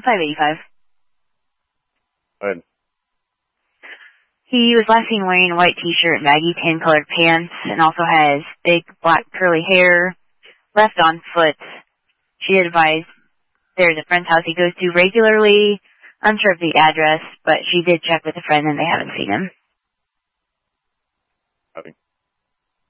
585. Go ahead. He was last seen wearing a white t-shirt and baggy tan-colored pants, and also has big black curly hair, left on foot. She advised there's a friend's house he goes to regularly, unsure of the address, but she did check with a friend and they haven't seen him.